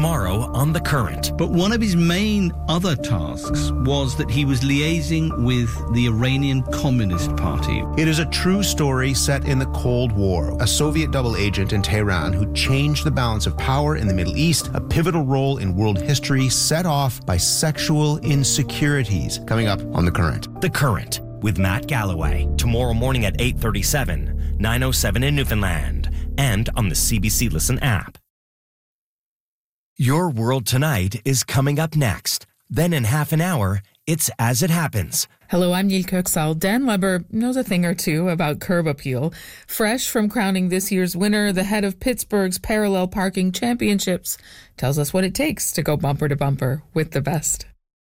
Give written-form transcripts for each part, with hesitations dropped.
tomorrow on The Current. But one of his main other tasks was that he was liaising with the Iranian Communist Party. It is a true story set in the Cold War. A Soviet double agent in Tehran who changed the balance of power in the Middle East, a pivotal role in world history set off by sexual insecurities. Coming up on The Current. The Current with Matt Galloway. Tomorrow morning at 8:37, 9:07 in Newfoundland, and on the CBC Listen app. Your World Tonight is coming up next. Then in half an hour, it's As It Happens. Hello, I'm Neil Kirksall. Dan Weber knows a thing or two about curb appeal. Fresh from crowning this year's winner, the head of Pittsburgh's Parallel Parking Championships tells us what it takes to go bumper to bumper with the best.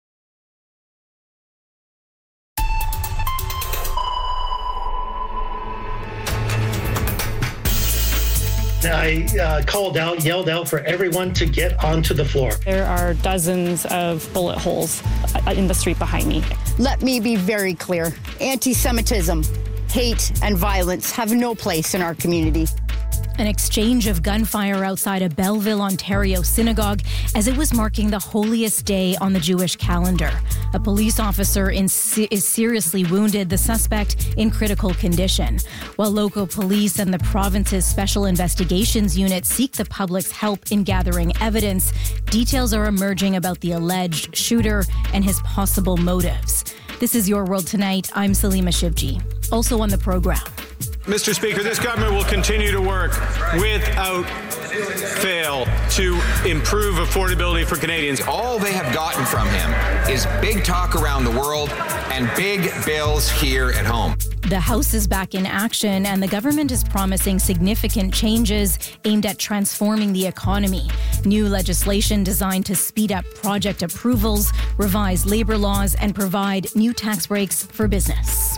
I yelled out for everyone to get onto the floor. There are dozens of bullet holes in the street behind me. Let me be very clear. Anti-Semitism, hate, and violence have no place in our community. An exchange of gunfire outside a Belleville, Ontario synagogue as it was marking the holiest day on the Jewish calendar. A police officer is seriously wounded, the suspect in critical condition. While local police and the province's Special Investigations Unit seek the public's help in gathering evidence, details are emerging about the alleged shooter and his possible motives. This is Your World Tonight. I'm Salima Shivji. Also on the program. Mr. Speaker, this government will continue to work without fail to improve affordability for Canadians. All they have gotten from him is big talk around the world and big bills here at home. The House is back in action, and the government is promising significant changes aimed at transforming the economy. New legislation designed to speed up project approvals, revise labor laws, and provide new tax breaks for business.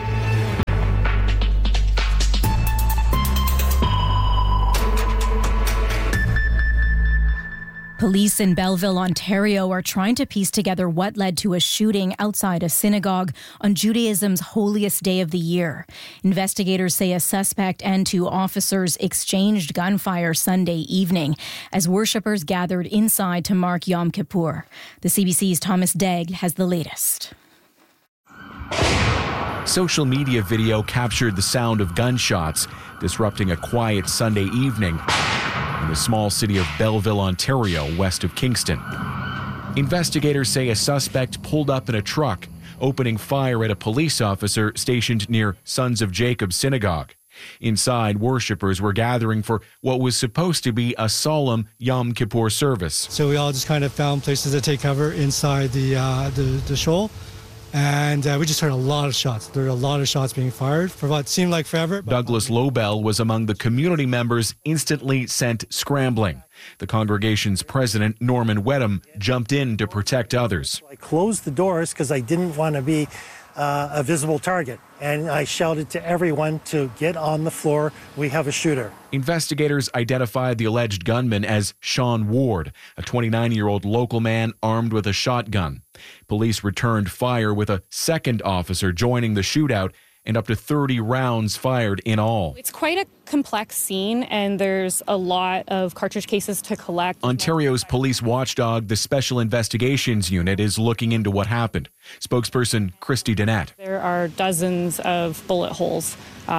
Police in Belleville, Ontario are trying to piece together what led to a shooting outside a synagogue on Judaism's holiest day of the year. Investigators say a suspect and two officers exchanged gunfire Sunday evening as worshippers gathered inside to mark Yom Kippur. The CBC's Thomas Degg has the latest. Social media video captured the sound of gunshots disrupting a quiet Sunday evening in the small city of Belleville, Ontario, west of Kingston. Investigators say a suspect pulled up in a truck, opening fire at a police officer stationed near Sons of Jacob Synagogue. Inside, worshippers were gathering for what was supposed to be a solemn Yom Kippur service. So we all just kind of found places to take cover inside the shul. And we just heard a lot of shots. There were a lot of shots being fired for what seemed like forever. Douglas Lobel was among the community members instantly sent scrambling. The congregation's president, Norman Wedham, jumped in to protect others. I closed the doors because I didn't want to be a visible target. And I shouted to everyone to get on the floor. We have a shooter. Investigators identified the alleged gunman as Sean Ward, a 29-year-old local man armed with a shotgun. Police returned fire with a second officer joining the shootout and up to 30 rounds fired in all. It's quite a complex scene, and there's a lot of cartridge cases to collect. Ontario's police watchdog, the Special Investigations Unit, is looking into what happened. Spokesperson Christy Dennett. There are dozens of bullet holes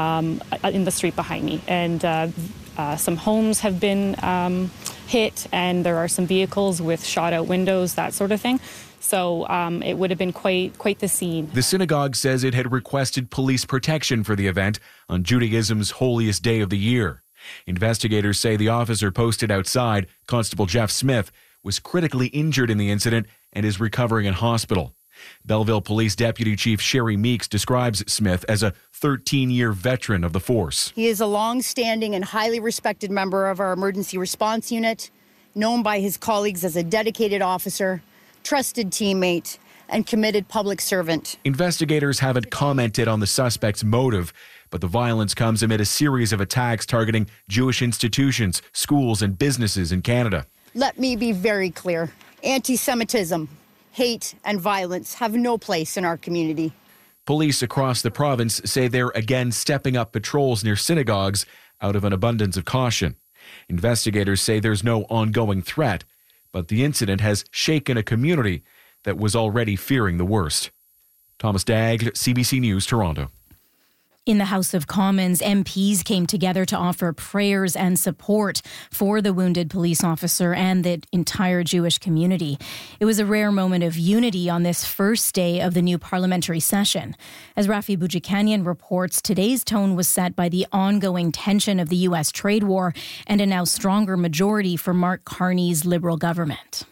in the street behind me, and some homes have been hit, and there are some vehicles with shot-out windows, that sort of thing. So it would have been quite the scene. The synagogue says it had requested police protection for the event on Judaism's holiest day of the year. Investigators say the officer posted outside, Constable Jeff Smith, was critically injured in the incident and is recovering in hospital. Belleville Police Deputy Chief Sherry Meeks describes Smith as a 13-year veteran of the force. He is a long-standing and highly respected member of our emergency response unit, known by his colleagues as a dedicated officer, trusted teammate, and committed public servant. Investigators haven't commented on the suspect's motive, but the violence comes amid a series of attacks targeting Jewish institutions, schools, and businesses in Canada. Let me be very clear. Anti-Semitism, hate, and violence have no place in our community. Police across the province say they're again stepping up patrols near synagogues out of an abundance of caution. Investigators say there's no ongoing threat, But the incident has shaken a community that was already fearing the worst. Thomas Dagg, CBC News, Toronto. In the House of Commons, MPs came together to offer prayers and support for the wounded police officer and the entire Jewish community. It was a rare moment of unity on this first day of the new parliamentary session. As Rafi Boudjikanian reports, today's tone was set by the ongoing tension of the U.S. trade war and a now stronger majority for Mark Carney's Liberal government.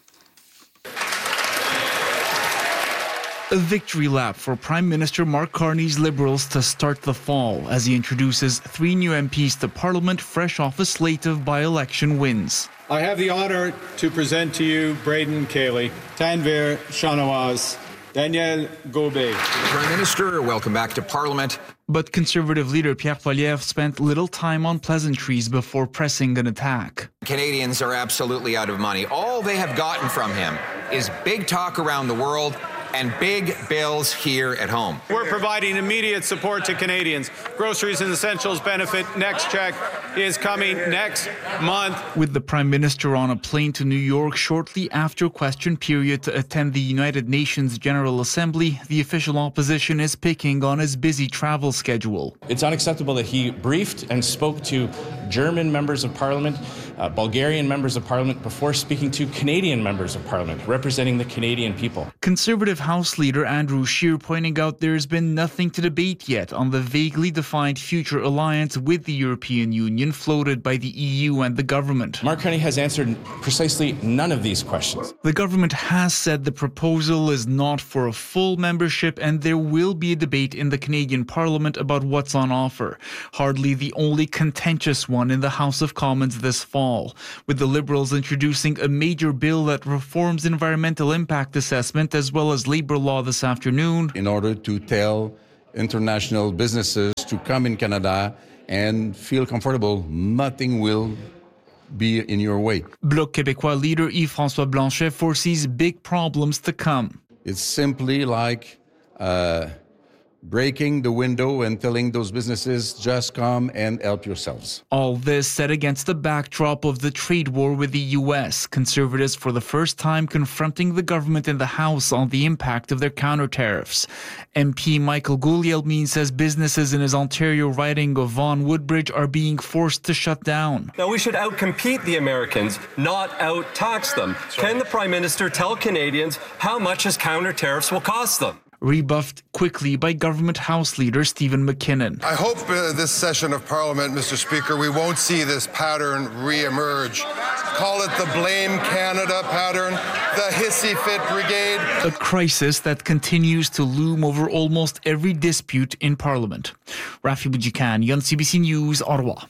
A victory lap for Prime Minister Mark Carney's Liberals to start the fall as he introduces 3 new MPs to Parliament fresh off a slate of by-election wins. I have the honour to present to you Braden Cayley, Tanvir Shanawaz, Daniel Gobe. Prime Minister, welcome back to Parliament. But Conservative leader Pierre Poilievre spent little time on pleasantries before pressing an attack. Canadians are absolutely out of money. All they have gotten from him is big talk around the world and big bills here at home. We're providing immediate support to Canadians. Groceries and Essentials benefit next check is coming next month. With the Prime Minister on a plane to New York shortly after question period to attend the United Nations General Assembly, the official opposition is picking on his busy travel schedule. It's unacceptable that he briefed and spoke to German members of Parliament, Bulgarian members of Parliament before speaking to Canadian members of Parliament, representing the Canadian people. Conservative House Leader Andrew Scheer pointing out there's been nothing to debate yet on the vaguely defined future alliance with the European Union floated by the EU and the government. Mark Carney has answered precisely none of these questions. The government has said the proposal is not for a full membership and there will be a debate in the Canadian Parliament about what's on offer. Hardly the only contentious one in the House of Commons this fall, with the Liberals introducing a major bill that reforms environmental impact assessment as well as labour law this afternoon. In order to tell international businesses to come in Canada and feel comfortable, nothing will be in your way. Bloc Québécois leader Yves-François Blanchet foresees big problems to come. It's simply like breaking the window and telling those businesses, just come and help yourselves. All this set against the backdrop of the trade war with the U.S., Conservatives for the first time confronting the government in the House on the impact of their counter-tariffs. MP Michael Guglielmin says businesses in his Ontario riding of Vaughan Woodbridge are being forced to shut down. Now, we should outcompete the Americans, not out-tax them. Can the Prime Minister tell Canadians how much his counter-tariffs will cost them? Rebuffed quickly by Government House Leader Stephen McKinnon. I hope this session of Parliament, Mr. Speaker, we won't see this pattern re-emerge. Call it the Blame Canada pattern, the hissy fit brigade. A crisis that continues to loom over almost every dispute in Parliament. Rafi Boudjikanian, CBC News, Ottawa.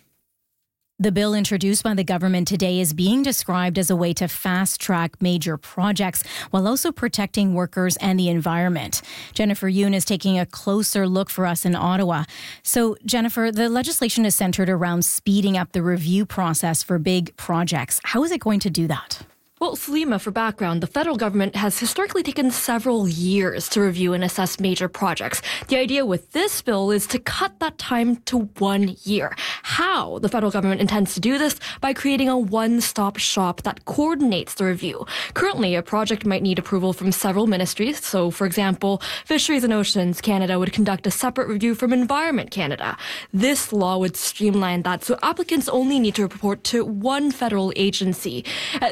The bill introduced by the government today is being described as a way to fast-track major projects while also protecting workers and the environment. Jennifer Yoon is taking a closer look for us in Ottawa. So, Jennifer, the legislation is centered around speeding up the review process for big projects. How is it going to do that? Well, Salima, for background, the federal government has historically taken several years to review and assess major projects. The idea with this bill is to cut that time to 1 year. How the federal government intends to do this? By creating a one-stop shop that coordinates the review. Currently, a project might need approval from several ministries. So, for example, Fisheries and Oceans Canada would conduct a separate review from Environment Canada. This law would streamline that, so applicants only need to report to one federal agency,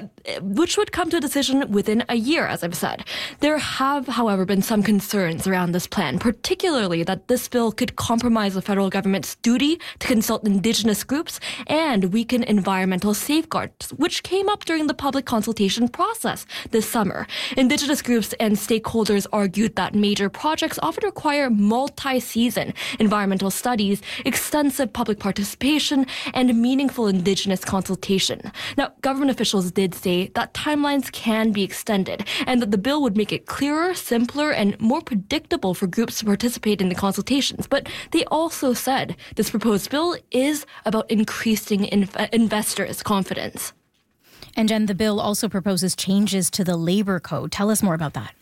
which would come to a decision within a year, as I've said. There have, however, been some concerns around this plan, particularly that this bill could compromise the federal government's duty to consult Indigenous groups and weaken environmental safeguards, which came up during the public consultation process this summer. Indigenous groups and stakeholders argued that major projects often require multi-season environmental studies, extensive public participation, and meaningful Indigenous consultation. Now, government officials did say that timelines can be extended and that the bill would make it clearer, simpler, and more predictable for groups to participate in the consultations. But they also said this proposed bill is about increasing investors' confidence. And Jen, the bill also proposes changes to the Labour Code. Tell us more about that.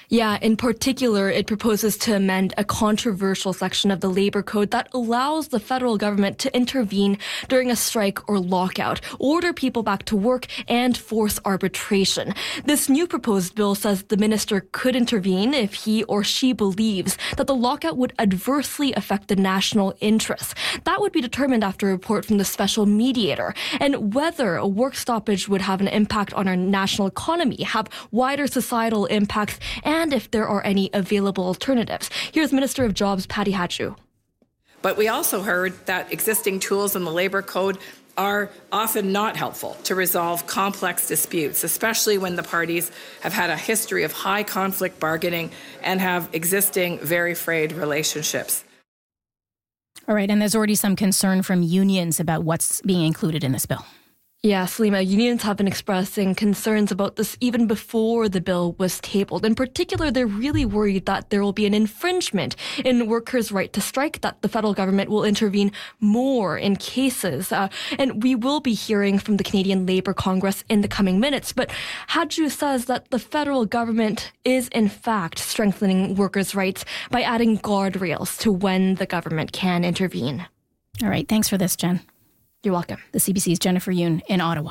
Yeah, in particular, it proposes to amend a controversial section of the labor code that allows the federal government to intervene during a strike or lockout, order people back to work, and force arbitration. This new proposed bill says the minister could intervene if he or she believes that the lockout would adversely affect the national interests. That would be determined after a report from the special mediator. And whether a work stoppage would have an impact on our national economy, have wider societal impacts, and if there are any available alternatives. Here's Minister of Jobs Patty Hajdu. But we also heard that existing tools in the Labour Code are often not helpful to resolve complex disputes, especially when the parties have had a history of high conflict bargaining and have existing very frayed relationships. All right, and there's already some concern from unions about what's being included in this bill. Yeah, Salima, unions have been expressing concerns about this even before the bill was tabled. In particular, they're really worried that there will be an infringement in workers' right to strike, that the federal government will intervene more in cases. And we will be hearing from the Canadian Labour Congress in the coming minutes. But Hajdu says that the federal government is, in fact, strengthening workers' rights by adding guardrails to when the government can intervene. All right, thanks for this, Jen. You're welcome. The CBC's Jennifer Yoon in Ottawa.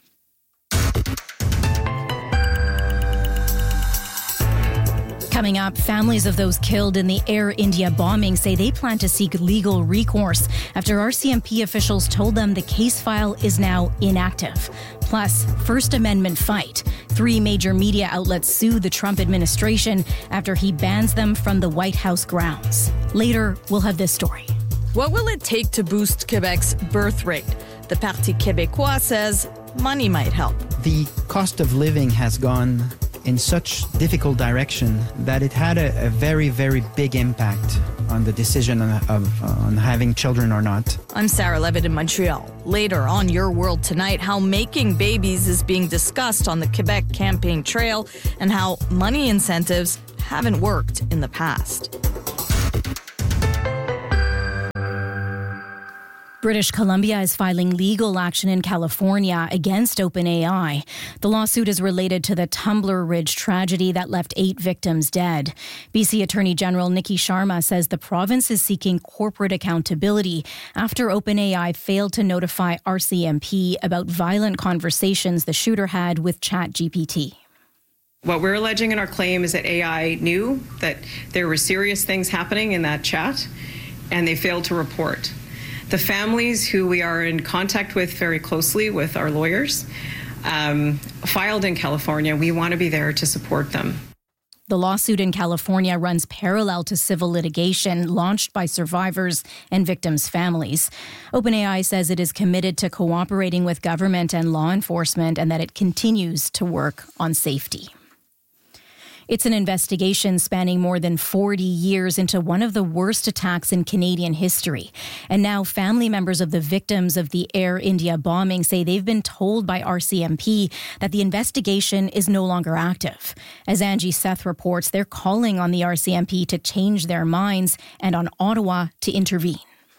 Coming up, families of those killed in the Air India bombing say they plan to seek legal recourse after RCMP officials told them the case file is now inactive. Plus, First Amendment fight. 3 major media outlets sue the Trump administration after he bans them from the White House grounds. Later, we'll have this story. What will it take to boost Quebec's birth rate? The Parti Québécois says money might help. The cost of living has gone in such difficult direction that it had a very, very big impact on the decision on having children or not. I'm Sarah Levitt in Montreal. Later on Your World Tonight, how making babies is being discussed on the Quebec campaign trail and how money incentives haven't worked in the past. British Columbia is filing legal action in California against OpenAI. The lawsuit is related to the Tumbler Ridge tragedy that left 8 victims dead. BC Attorney General Nikki Sharma says the province is seeking corporate accountability after OpenAI failed to notify RCMP about violent conversations the shooter had with ChatGPT. What we're alleging in our claim is that AI knew that there were serious things happening in that chat, and they failed to report. The families who we are in contact with very closely with our lawyers filed in California. We want to be there to support them. The lawsuit in California runs parallel to civil litigation launched by survivors and victims' families. OpenAI says it is committed to cooperating with government and law enforcement and that it continues to work on safety. It's an investigation spanning more than 40 years into one of the worst attacks in Canadian history. And now family members of the victims of the Air India bombing say they've been told by RCMP that the investigation is no longer active. As Angie Seth reports, they're calling on the RCMP to change their minds and on Ottawa to intervene.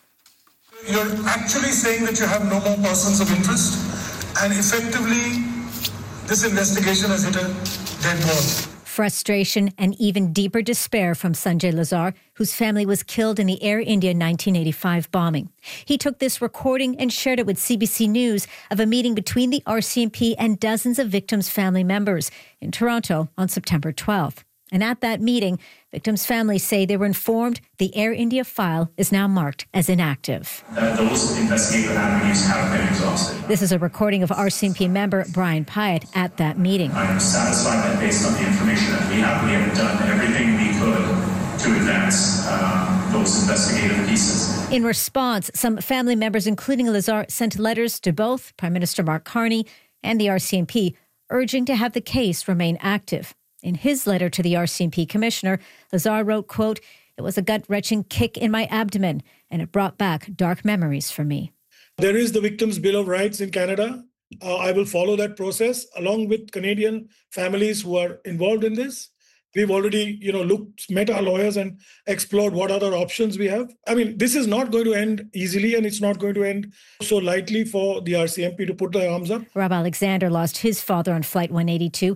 You're actually saying that you have no more persons of interest, and effectively this investigation has hit a dead wall. Frustration and even deeper despair from Sanjay Lazar, whose family was killed in the Air India 1985 bombing. He took this recording and shared it with CBC News of a meeting between the RCMP and dozens of victims' family members in Toronto on September 12th. And at that meeting, victims' families say they were informed the Air India file is now marked as inactive. Those investigative avenues have been exhausted. This is a recording of RCMP member Brian Pyatt at that meeting. I am satisfied that based on the information that we have done everything we could to advance those investigative pieces. In response, some family members, including Lazar, sent letters to both Prime Minister Mark Carney and the RCMP, urging to have the case remain active. In his letter to the RCMP commissioner, Lazar wrote, quote, "It was a gut-wrenching kick in my abdomen, and it brought back dark memories for me." There is the Victims' Bill of Rights in Canada. I will follow that process along with Canadian families who are involved in this. We've already, met our lawyers and explored what other options we have. I mean, this is not going to end easily, and it's not going to end so lightly for the RCMP to put their arms up. Rob Alexander lost his father on Flight 182.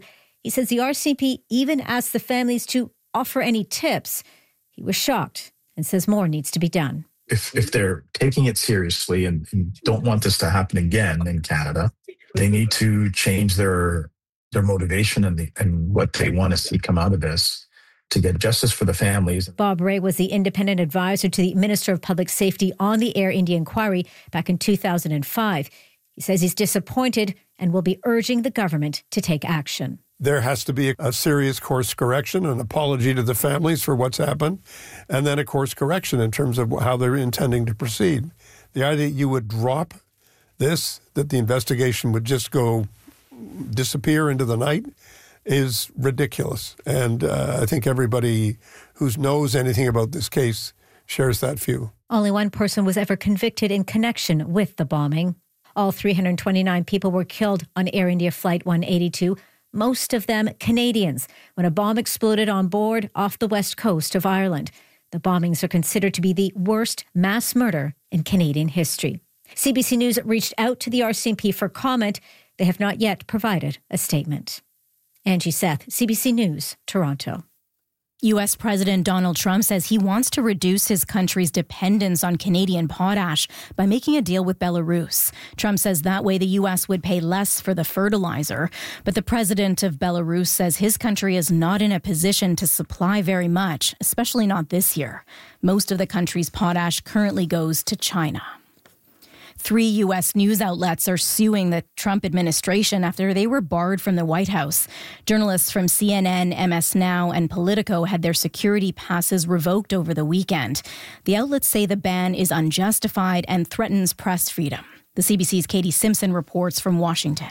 He says the RCMP even asked the families to offer any tips. He was shocked and says more needs to be done. If they're taking it seriously and don't want this to happen again in Canada, they need to change their motivation and what they want to see come out of this to get justice for the families. Bob Rae was the independent advisor to the Minister of Public Safety on the Air India inquiry back in 2005. He says he's disappointed and will be urging the government to take action. There has to be a serious course correction, an apology to the families for what's happened, and then a course correction in terms of how they're intending to proceed. The idea you would drop this, that the investigation would just go disappear into the night, is ridiculous. And I think everybody who knows anything about this case shares that view. Only one person was ever convicted in connection with the bombing. All 329 people were killed on Air India Flight 182, most of them Canadians, when a bomb exploded on board off the west coast of Ireland. The bombings are considered to be the worst mass murder in Canadian history. CBC News reached out to the RCMP for comment. They have not yet provided a statement. Angie Seth, CBC News, Toronto. U.S. President Donald Trump says he wants to reduce his country's dependence on Canadian potash by making a deal with Belarus. Trump says that way the U.S. would pay less for the fertilizer. But the president of Belarus says his country is not in a position to supply very much, especially not this year. Most of the country's potash currently goes to China. 3 U.S. news outlets are suing the Trump administration after they were barred from the White House. Journalists from CNN, MS Now, and Politico had their security passes revoked over the weekend. The outlets say the ban is unjustified and threatens press freedom. The CBC's Katie Simpson reports from Washington.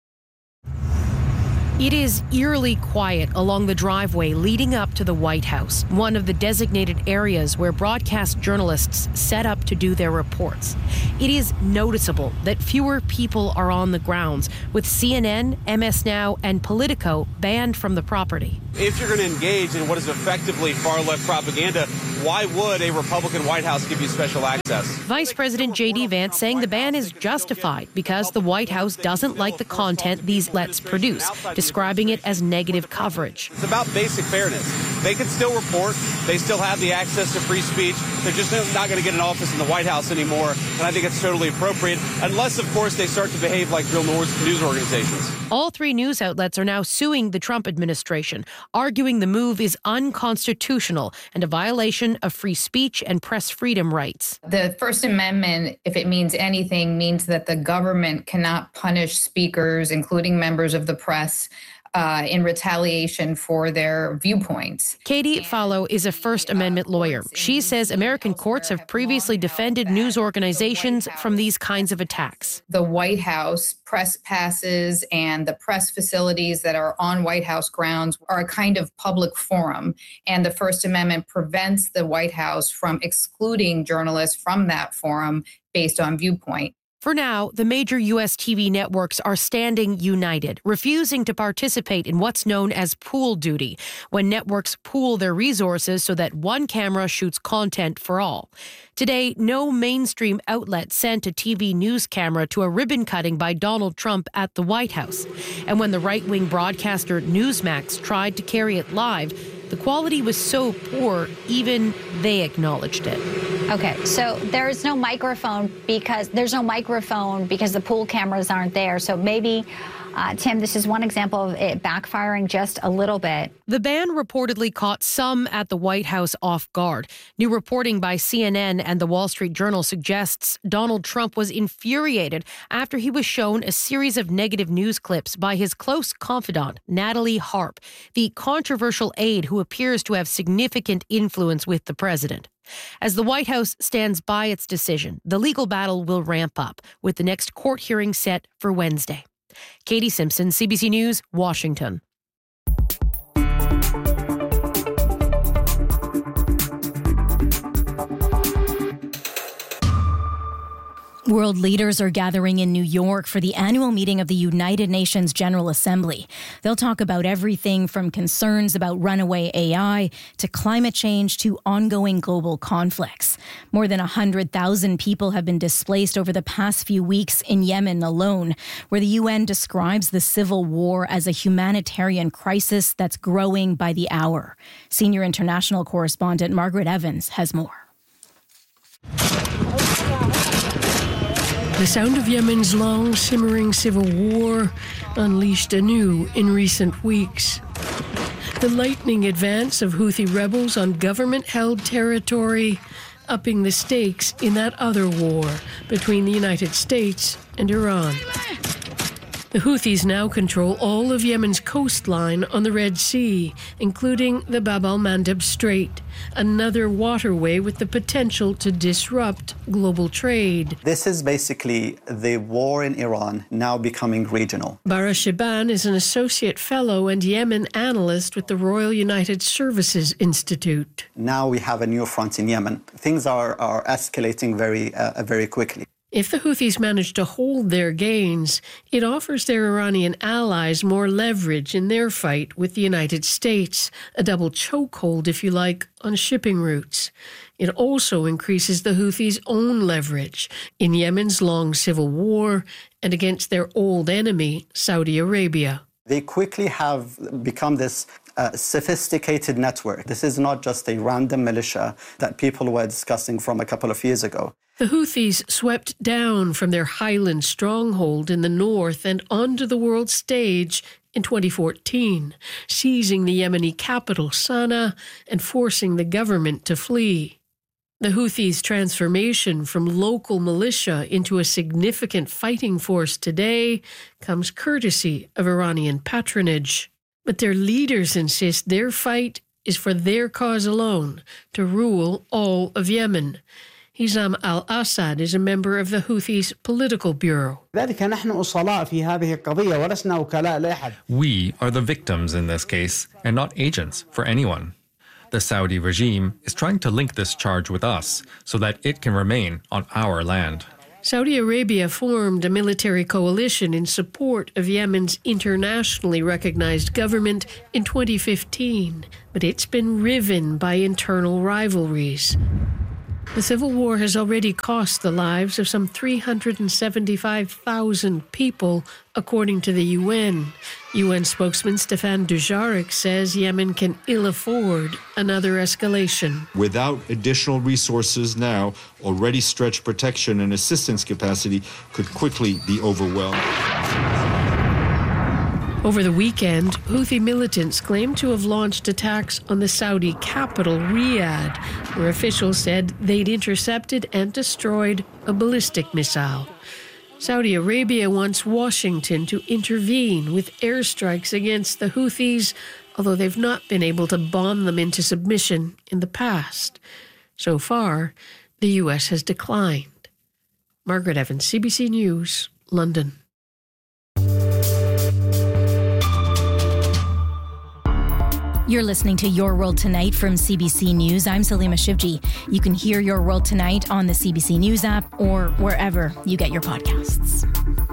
It is eerily quiet along the driveway leading up to the White House, one of the designated areas where broadcast journalists set up to do their reports. It is noticeable that fewer people are on the grounds, with CNN, MS Now, and Politico banned from the property. If you're going to engage in what is effectively far-left propaganda, why would a Republican White House give you special access? Vice President J.D. Vance saying the ban is justified because the White House doesn't like the content these outlets produce, describing it as negative coverage. It's about basic fairness. They can still report. They still have the access to free speech. They're just not going to get an office in the White House anymore, and I think it's totally appropriate, unless, of course, they start to behave like real news organizations. All 3 news outlets are now suing the Trump administration, arguing the move is unconstitutional and a violation of free speech and press freedom rights. The First Amendment, if it means anything, means that the government cannot punish speakers, including members of the press, in retaliation for their viewpoints. Katie Fallow is a First Amendment lawyer. She says American courts have previously defended news organizations from these kinds of attacks. The White House press passes and the press facilities that are on White House grounds are a kind of public forum, and the First Amendment prevents the White House from excluding journalists from that forum based on viewpoint. For now, the major U.S. TV networks are standing united, refusing to participate in what's known as pool duty, when networks pool their resources so that one camera shoots content for all. Today, no mainstream outlet sent a TV news camera to a ribbon cutting by Donald Trump at the White House. And when the right-wing broadcaster Newsmax tried to carry it live, the quality was so poor, even they acknowledged it. Okay, so there's no microphone because the pool cameras aren't there. So maybe, Tim, this is one example of it backfiring just a little bit. The ban reportedly caught some at the White House off guard. New reporting by CNN and the Wall Street Journal suggests Donald Trump was infuriated after he was shown a series of negative news clips by his close confidant, Natalie Harp, the controversial aide who appears to have significant influence with the president. As the White House stands by its decision, the legal battle will ramp up, with the next court hearing set for Wednesday. Katie Simpson, CBC News, Washington. World leaders are gathering in New York for the annual meeting of the United Nations General Assembly. They'll talk about everything from concerns about runaway AI to climate change to ongoing global conflicts. More than 100,000 people have been displaced over the past few weeks in Yemen alone, where the UN describes the civil war as a humanitarian crisis that's growing by the hour. Senior international correspondent Margaret Evans has more. The sound of Yemen's long simmering civil war unleashed anew in recent weeks. The lightning advance of Houthi rebels on government-held territory, upping the stakes in that other war between the United States and Iran. The Houthis now control all of Yemen's coastline on the Red Sea, including the Bab al-Mandeb Strait, another waterway with the potential to disrupt global trade. This is basically the war in Iran now becoming regional. Bara Shiban is an associate fellow and Yemen analyst with the Royal United Services Institute. Now we have a new front in Yemen. Things are escalating very quickly. If the Houthis manage to hold their gains, it offers their Iranian allies more leverage in their fight with the United States, a double chokehold, if you like, on shipping routes. It also increases the Houthis' own leverage in Yemen's long civil war and against their old enemy, Saudi Arabia. They quickly have become this sophisticated network. This is not just a random militia that people were discussing from a couple of years ago. The Houthis swept down from their highland stronghold in the north and onto the world stage in 2014, seizing the Yemeni capital, Sana'a, and forcing the government to flee. The Houthis' transformation from local militia into a significant fighting force today comes courtesy of Iranian patronage. But their leaders insist their fight is for their cause alone, to rule all of Yemen. Hizam al-Assad is a member of the Houthis' political bureau. We are the victims in this case, and not agents for anyone. The Saudi regime is trying to link this charge with us so that it can remain on our land. Saudi Arabia formed a military coalition in support of Yemen's internationally recognized government in 2015, but it's been riven by internal rivalries. The civil war has already cost the lives of some 375,000 people, according to the UN. UN spokesman Stefan Dujarric says Yemen can ill afford another escalation. Without additional resources now, already stretched protection and assistance capacity could quickly be overwhelmed. Over the weekend, Houthi militants claimed to have launched attacks on the Saudi capital, Riyadh, where officials said they'd intercepted and destroyed a ballistic missile. Saudi Arabia wants Washington to intervene with airstrikes against the Houthis, although they've not been able to bomb them into submission in the past. So far, the U.S. has declined. Margaret Evans, CBC News, London. You're listening to Your World Tonight from CBC News. I'm Salima Shivji. You can hear Your World Tonight on the CBC News app or wherever you get your podcasts.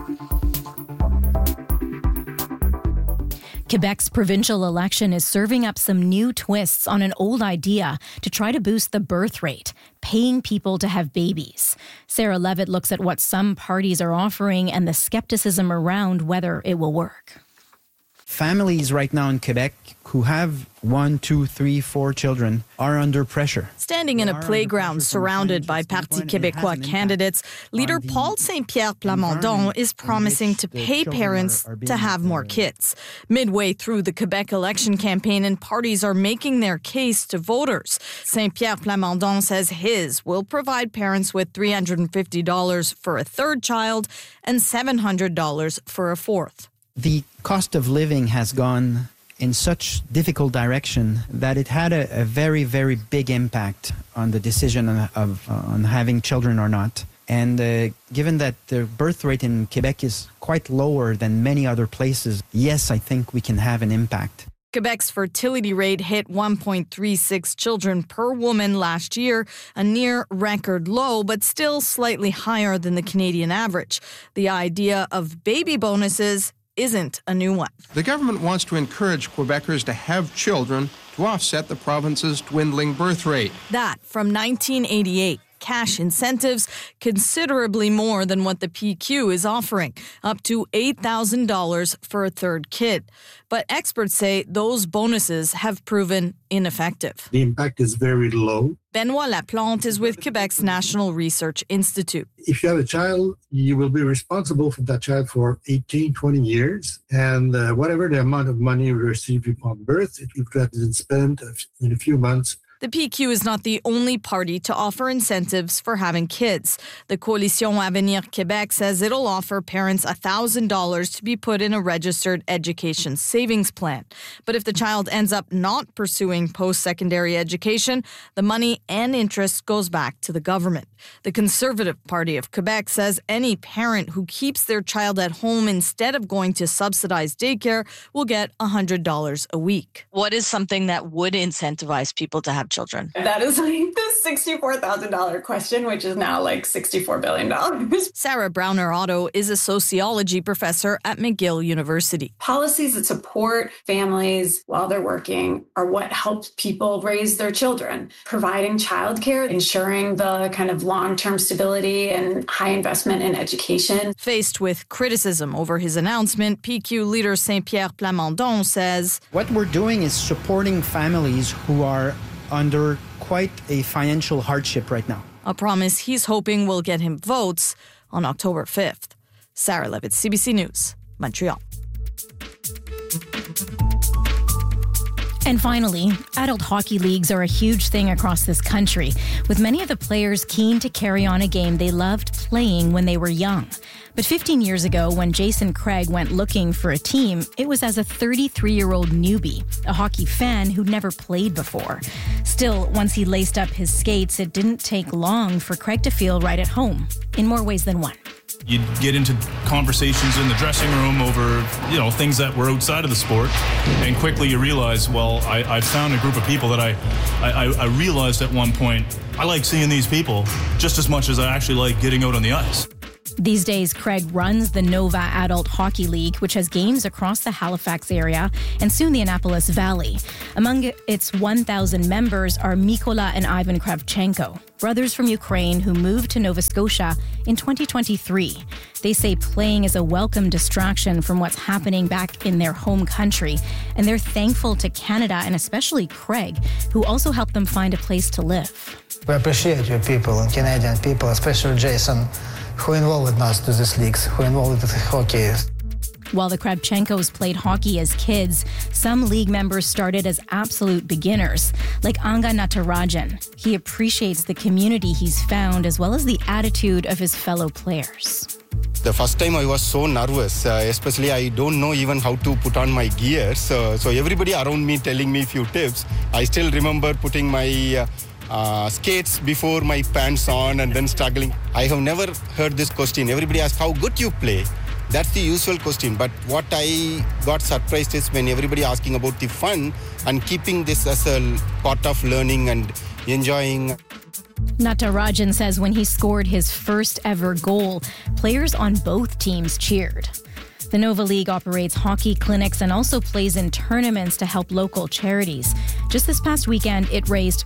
Quebec's provincial election is serving up some new twists on an old idea to try to boost the birth rate, paying people to have babies. Sarah Levitt looks at what some parties are offering and the skepticism around whether it will work. Families right now in Quebec who have 1, 2, 3, 4 children are under pressure. Standing in a playground surrounded by Parti Québécois candidates, leader Paul Saint-Pierre Plamondon is promising to pay parents to have more kids. Midway through the Quebec election campaign, and parties are making their case to voters. Saint-Pierre Plamondon says his will provide parents with $350 for a third child and $700 for a fourth. The cost of living has gone in such difficult direction that it had a very, very big impact on the decision on having children or not. And given that the birth rate in Quebec is quite lower than many other places, yes, I think we can have an impact. Quebec's fertility rate hit 1.36 children per woman last year, a near record low, but still slightly higher than the Canadian average. The idea of baby bonuses isn't a new one. The government wants to encourage Quebecers to have children to offset the province's dwindling birth rate. That from 1988. Cash incentives considerably more than what the PQ is offering, up to $8,000 for a third kid. But experts say those bonuses have proven ineffective. The impact is very low. Benoit Laplante is with Quebec's National Research Institute. If you have a child, you will be responsible for that child for 18, 20 years. And whatever the amount of money you receive upon birth, it will have been spent in a few months. The PQ is not the only party to offer incentives for having kids. The Coalition Avenir Québec says it'll offer parents $1,000 to be put in a registered education savings plan. But if the child ends up not pursuing post-secondary education, the money and interest goes back to the government. The Conservative Party of Quebec says any parent who keeps their child at home instead of going to subsidized daycare will get $100 a week. What is something that would incentivize people to have children? That is like the $64,000 question, which is now like $64 billion. Sarah Browner-Otto is a sociology professor at McGill University. Policies that support families while they're working are what helps people raise their children. Providing childcare, ensuring the kind of long-term stability and high investment in education. Faced with criticism over his announcement, PQ leader Saint-Pierre Plamondon says, what we're doing is supporting families who are under quite a financial hardship right now. A promise he's hoping will get him votes on October 5th. Sarah Levitt, CBC News, Montreal. And finally, adult hockey leagues are a huge thing across this country, with many of the players keen to carry on a game they loved playing when they were young. But 15 years ago, when Jason Craig went looking for a team, it was as a 33-year-old newbie, a hockey fan who'd never played before. Still, once he laced up his skates, it didn't take long for Craig to feel right at home, in more ways than one. You'd get into conversations in the dressing room over, things that were outside of the sport, and quickly you realize, I found a group of people that I realized at one point, I like seeing these people just as much as I actually like getting out on the ice. These days, Craig runs the Nova Adult Hockey League, which has games across the Halifax area and soon the Annapolis Valley. Among its 1,000 members are Mykola and Ivan Kravchenko, brothers from Ukraine who moved to Nova Scotia in 2023. They say playing is a welcome distraction from what's happening back in their home country, and they're thankful to Canada and especially Craig, who also helped them find a place to live. We appreciate your people and Canadian people, especially Jason, who involved us to these leagues, who involved with hockey. While the Kravchenkos played hockey as kids, some league members started as absolute beginners, like Anga Natarajan. He appreciates the community he's found as well as the attitude of his fellow players. The first time I was so nervous, especially I don't know even how to put on my gear. So everybody around me telling me a few tips. I still remember putting my skates before my pants on and then struggling. I have never heard this question. Everybody asks how good you play. That's the usual question. But what I got surprised is when everybody asking about the fun and keeping this as a part of learning and enjoying. Natarajan says when he scored his first ever goal, players on both teams cheered. The Nova League operates hockey clinics and also plays in tournaments to help local charities. Just this past weekend, it raised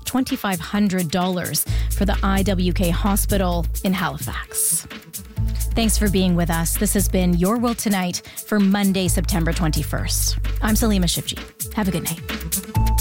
$2,500 for the IWK Hospital in Halifax. Thanks for being with us. This has been Your World Tonight for Monday, September 21st. I'm Salima Shivji. Have a good night.